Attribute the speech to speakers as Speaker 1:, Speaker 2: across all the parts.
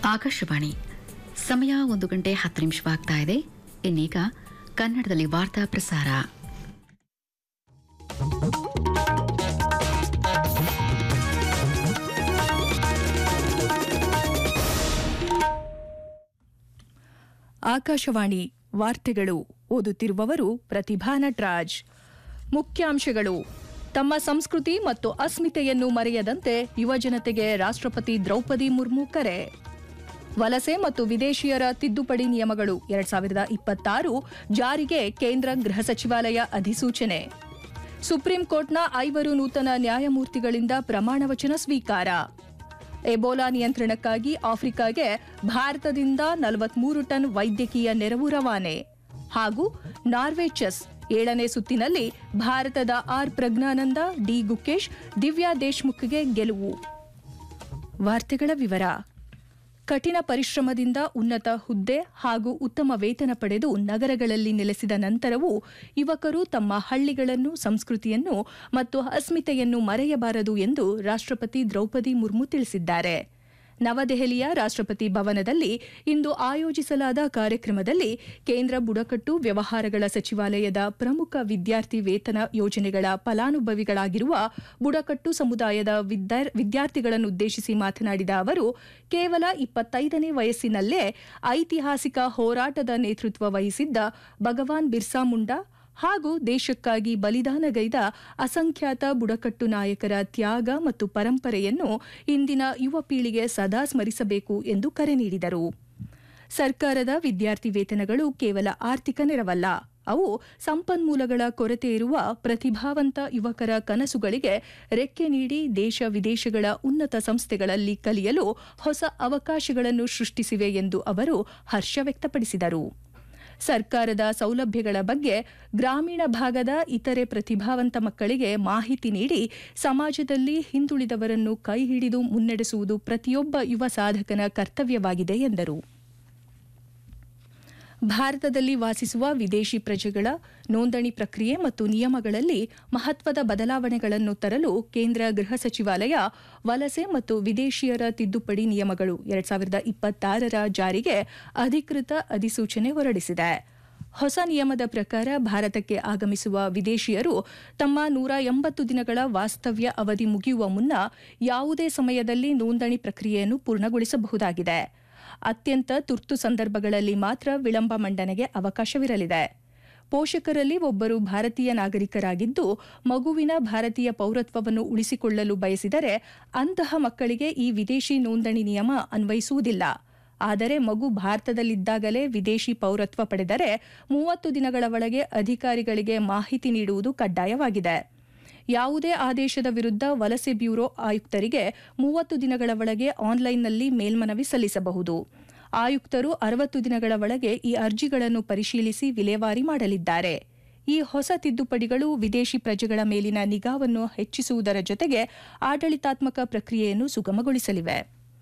Speaker 1: ಆಕಾಶವಾಣಿ ಸಮಯ 1:10 ಇನ್ನೀಗ ಕನ್ನಡದಲ್ಲಿ ವಾರ್ತಾ ಪ್ರಸಾರ.
Speaker 2: ಆಕಾಶವಾಣಿ ವಾರ್ತೆಗಳು ಓದುತ್ತಿರುವವರು ಪ್ರತಿಭಾ ನಟರಾಜ್. ಮುಖ್ಯಾಂಶಗಳು: ತಮ್ಮ ಸಂಸ್ಕೃತಿ ಮತ್ತು ಅಸ್ಮಿತೆಯನ್ನು ಮರೆಯದಂತೆ ಯುವಜನತೆಗೆ ರಾಷ್ಟ್ರಪತಿ ದ್ರೌಪದಿ ಮುರ್ಮು ಕರೆ. ವಲಸೆ ಮತ್ತು ವಿದೇಶಿಯರ ತಿದ್ದುಪಡಿ ನಿಯಮಗಳು 2026 ಜಾರಿಗೆ ಕೇಂದ್ರ ಗೃಹ ಸಚಿವಾಲಯ ಅಧಿಸೂಚನೆ. ಸುಪ್ರೀಂ ಕೋರ್ಟ್ನ 5 ನೂತನ ನ್ಯಾಯಮೂರ್ತಿಗಳಿಂದ ಪ್ರಮಾಣವಚನ ಸ್ವೀಕಾರ. ಎಬೋಲಾ ನಿಯಂತ್ರಣಕ್ಕಾಗಿ ಆಫ್ರಿಕಾಗೆ ಭಾರತದಿಂದ 43 ಟನ್ ವೈದ್ಯಕೀಯ ನೆರವು ರವಾನೆ. ಹಾಗೂ ನಾರ್ವೆ ಚೆಸ್ 7ನೇ ಸುತ್ತಿನಲ್ಲಿ ಭಾರತದ ಆರ್ ಪ್ರಜ್ಞಾನಂದ, ಡಿ ಗುಕೇಶ್, ದಿವ್ಯಾ ದೇಶ್ಮುಖ್ಗೆ ಗೆಲುವು. ವಾರ್ತೆಗಳ ವಿವರ. ಕಠಿಣ ಪರಿಶ್ರಮದಿಂದ ಉನ್ನತ ಹುದ್ದೆ ಹಾಗೂ ಉತ್ತಮ ವೇತನ ಪಡೆದು ನಗರಗಳಲ್ಲಿ ನೆಲೆಸಿದ ನಂತರವೂ ಯುವಕರು ತಮ್ಮ ಹಳ್ಳಿಗಳನ್ನು, ಸಂಸ್ಕೃತಿಯನ್ನು ಮತ್ತು ಅಸ್ಮಿತೆಯನ್ನು ಮರೆಯಬಾರದು ಎಂದು ರಾಷ್ಟ್ರಪತಿ ದ್ರೌಪದಿ ಮುರ್ಮು ತಿಳಿಸಿದ್ದಾರೆ. ನವದೆಹಲಿಯ ರಾಷ್ಟ್ರಪತಿ ಭವನದಲ್ಲಿ ಇಂದು ಆಯೋಜಿಸಲಾದ ಕಾರ್ಯಕ್ರಮದಲ್ಲಿ ಕೇಂದ್ರ ಬುಡಕಟ್ಟು ವ್ಯವಹಾರಗಳ ಸಚಿವಾಲಯದ ಪ್ರಮುಖ ವಿದ್ಯಾರ್ಥಿ ವೇತನ ಯೋಜನೆಗಳ ಫಲಾನುಭವಿಗಳಾಗಿರುವ ಬುಡಕಟ್ಟು ಸಮುದಾಯದ ವಿದ್ಯಾರ್ಥಿಗಳನ್ನುದ್ದೇಶಿಸಿ ಮಾತನಾಡಿದ ಅವರು, ಕೇವಲ 25ನೇ ವಯಸ್ಸಿನಲ್ಲೇ ಐತಿಹಾಸಿಕ ಹೋರಾಟದ ನೇತೃತ್ವ ವಹಿಸಿದ್ದ ಭಗವಾನ್ ಬಿರ್ಸಾ ಮುಂಡಾ ಹಾಗೂ ದೇಶಕ್ಕಾಗಿ ಬಲಿದಾನಗೈದ ಅಸಂಖ್ಯಾತ ಬುಡಕಟ್ಟು ನಾಯಕರ ತ್ಯಾಗ ಮತ್ತು ಪರಂಪರೆಯನ್ನು ಇಂದಿನ ಯುವ ಪೀಳಿಗೆ ಸದಾ ಸ್ಮರಿಸಬೇಕು ಎಂದು ಕರೆ ನೀಡಿದರು. ಸರ್ಕಾರದ ವಿದ್ಯಾರ್ಥಿ ವೇತನಗಳು ಕೇವಲ ಆರ್ಥಿಕ ನೆರವಲ್ಲ, ಅವು ಸಂಪನ್ಮೂಲಗಳ ಕೊರತೆ ಇರುವ ಪ್ರತಿಭಾವಂತ ಯುವಕರ ಕನಸುಗಳಿಗೆ ರೆಕ್ಕೆ ನೀಡಿ ದೇಶ ವಿದೇಶಗಳ ಉನ್ನತ ಸಂಸ್ಥೆಗಳಲ್ಲಿ ಕಲಿಯಲು ಹೊಸ ಅವಕಾಶಗಳನ್ನು ಸೃಷ್ಟಿಸಿವೆ ಎಂದು ಅವರು ಹರ್ಷ ವ್ಯಕ್ತಪಡಿಸಿದರು. ಸರ್ಕಾರದ ಸೌಲಭ್ಯಗಳ ಬಗ್ಗೆ ಗ್ರಾಮೀಣ ಭಾಗದ ಇತರೆ ಪ್ರತಿಭಾವಂತ ಮಕ್ಕಳಿಗೆ ಮಾಹಿತಿ ನೀಡಿ ಸಮಾಜದಲ್ಲಿ ಹಿಂದುಳಿದವರನ್ನು ಕೈ ಹಿಡಿದು ಮುನ್ನಡೆಸುವುದು ಪ್ರತಿಯೊಬ್ಬ ಯುವ ಸಾಧಕನ ಕರ್ತವ್ಯವಾಗಿದೆ ಎಂದರು. ಭಾರತದಲ್ಲಿ ವಾಸಿಸುವ ವಿದೇಶಿ ಪ್ರಜೆಗಳ ನೋಂದಣಿ ಪ್ರಕ್ರಿಯೆ ಮತ್ತು ನಿಯಮಗಳಲ್ಲಿ ಮಹತ್ವದ ಬದಲಾವಣೆಗಳನ್ನು ತರಲು ಕೇಂದ್ರ ಗೃಹ ಸಚಿವಾಲಯ ವಲಸೆ ಮತ್ತು ವಿದೇಶಿಯರ ತಿದ್ದುಪಡಿ ನಿಯಮಗಳು 2026 ಜಾರಿಗೆ ಅಧಿಕೃತ ಅಧಿಸೂಚನೆ ಹೊರಡಿಸಿದೆ. ಹೊಸ ನಿಯಮದ ಪ್ರಕಾರ ಭಾರತಕ್ಕೆ ಆಗಮಿಸುವ ವಿದೇಶಿಯರು ತಮ್ಮ 180 ದಿನಗಳ ವಾಸ್ತವ್ಯ ಅವಧಿ ಮುಗಿಯುವ ಮುನ್ನ ಯಾವುದೇ ಸಮಯದಲ್ಲಿ ನೋಂದಣಿ ಪ್ರಕ್ರಿಯೆಯನ್ನು ಪೂರ್ಣಗೊಳಿಸಬಹುದಾಗಿದೆ. ಅತ್ಯಂತ ತುರ್ತು ಸಂದರ್ಭಗಳಲ್ಲಿ ಮಾತ್ರ ವಿಳಂಬ ಮಂಡನೆಗೆ ಅವಕಾಶವಿರಲಿದೆ. ಪೋಷಕರಲ್ಲಿ ಒಬ್ಬರು ಭಾರತೀಯ ನಾಗರಿಕರಾಗಿದ್ದು ಮಗುವಿನ ಭಾರತೀಯ ಪೌರತ್ವವನ್ನು ಉಳಿಸಿಕೊಳ್ಳಲು ಬಯಸಿದರೆ ಅಂತಹ ಮಕ್ಕಳಿಗೆ ಈ ವಿದೇಶಿ ನೋಂದಣಿ ನಿಯಮ ಅನ್ವಯಿಸುವುದಿಲ್ಲ. ಆದರೆ ಮಗು ಭಾರತದಲ್ಲಿದ್ದಾಗಲೇ ವಿದೇಶಿ ಪೌರತ್ವ ಪಡೆದರೆ 30 ದಿನಗಳ ಒಳಗೆ ಅಧಿಕಾರಿಗಳಿಗೆ ಮಾಹಿತಿ ನೀಡುವುದು ಕಡ್ಡಾಯವಾಗಿದೆ. ಯಾವುದೇ ಆದೇಶದ ವಿರುದ್ಧ ವಲಸೆ ಬ್ಯೂರೋ ಆಯುಕ್ತರಿಗೆ 30 ದಿನಗಳ ಒಳಗೆ ಆನ್ಲೈನ್ನಲ್ಲಿ ಮೇಲ್ಮನವಿ ಸಲ್ಲಿಸಬಹುದು. ಆಯುಕ್ತರು 60 ದಿನಗಳ ಒಳಗೆ ಈ ಅರ್ಜಿಗಳನ್ನು ಪರಿಶೀಲಿಸಿ ವಿಲೇವಾರಿ ಮಾಡಲಿದ್ದಾರೆ. ಈ ಹೊಸ ತಿದ್ದುಪಡಿಗಳು ವಿದೇಶಿ ಪ್ರಜೆಗಳ ಮೇಲಿನ ನಿಗಾವನ್ನು ಹೆಚ್ಚಿಸುವುದರ ಜೊತೆಗೆ ಆಡಳಿತಾತ್ಮಕ ಪ್ರಕ್ರಿಯೆಯನ್ನು ಸುಗಮಗೊಳಿಸಲಿವೆ.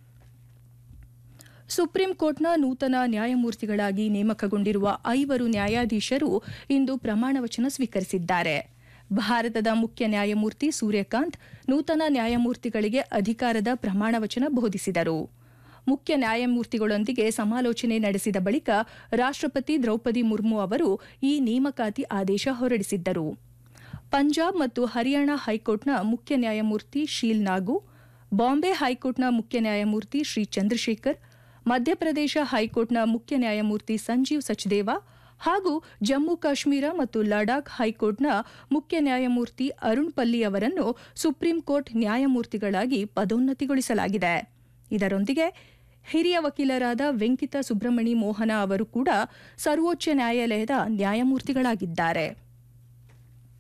Speaker 2: ಸುಪ್ರೀಂ ಕೋರ್ಟ್ನ ನೂತನ ನ್ಯಾಯಮೂರ್ತಿಗಳಾಗಿ ನೇಮಕಗೊಂಡಿರುವ 5 ನ್ಯಾಯಾಧೀಶರು ಇಂದು ಪ್ರಮಾಣವಚನ ಸ್ವೀಕರಿಸಿದ್ದಾರೆ. ಭಾರತದ ಮುಖ್ಯ ನ್ಯಾಯಮೂರ್ತಿ ಸೂರ್ಯಕಾಂತ್ ನೂತನ ನ್ಯಾಯಮೂರ್ತಿಗಳಿಗೆ ಅಧಿಕಾರದ ಪ್ರಮಾಣವಚನ ಬೋಧಿಸಿದರು. ಮುಖ್ಯ ನ್ಯಾಯಮೂರ್ತಿಗಳೊಂದಿಗೆ ಸಮಾಲೋಚನೆ ನಡೆಸಿದ ಬಳಿಕ ರಾಷ್ಟ್ರಪತಿ ದ್ರೌಪದಿ ಮುರ್ಮು ಅವರು ಈ ನೇಮಕಾತಿ ಆದೇಶ ಹೊರಡಿಸಿದ್ದರು. ಪಂಜಾಬ್ ಮತ್ತು ಹರಿಯಾಣ ಹೈಕೋರ್ಟ್ನ ಮುಖ್ಯ ನ್ಯಾಯಮೂರ್ತಿ ಶೀಲ್ ನಾಗು, ಬಾಂಬೆ ಹೈಕೋರ್ಟ್ನ ಮುಖ್ಯ ನ್ಯಾಯಮೂರ್ತಿ ಶ್ರೀ ಚಂದ್ರಶೇಖರ್, ಮಧ್ಯಪ್ರದೇಶ ಹೈಕೋರ್ಟ್ನ ಮುಖ್ಯ ನ್ಯಾಯಮೂರ್ತಿ ಸಂಜೀವ್ ಸಚ್ದೇವಾ ಹಾಗೂ ಜಮ್ಮು ಕಾಶ್ಮೀರ ಮತ್ತು ಲಡಾಖ್ ಹೈಕೋರ್ಟ್ನ ಮುಖ್ಯ ನ್ಯಾಯಮೂರ್ತಿ ಅರುಣ್ ಪಲ್ಲಿ ಅವರನ್ನು ಸುಪ್ರೀಂ ಕೋರ್ಟ್ ನ್ಯಾಯಮೂರ್ತಿಗಳಾಗಿ ಪದೋನ್ನತಿಗೊಳಿಸಲಾಗಿದೆ. ಇದರೊಂದಿಗೆ ಹಿರಿಯ ವಕೀಲರಾದ ವೆಂಕಿತ ಸುಬ್ರಮಣಿ ಮೋಹನ ಅವರು ಕೂಡ ಸರ್ವೋಚ್ಚ ನ್ಯಾಯಾಲಯದ ನ್ಯಾಯಮೂರ್ತಿಗಳಾಗಿದ್ದಾರೆ.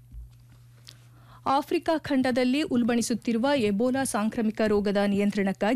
Speaker 2: ಆಫ್ರಿಕಾ ಖಂಡದಲ್ಲಿ ಉಲ್ಬಣಿಸುತ್ತಿರುವ ಎಬೋಲಾ ಸಾಂಕ್ರಾಮಿಕ ರೋಗದ ನಿಯಂತ್ರಣಕ್ಕಾಗಿ